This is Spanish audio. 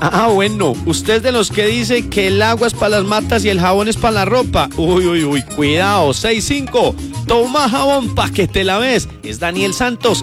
Ah, bueno, usted es de los que dice que el agua es para las matas y el jabón es para la ropa. Uy, cuidado, 6-5. Toma jabón pa' que te la ves. Es Daniel Santos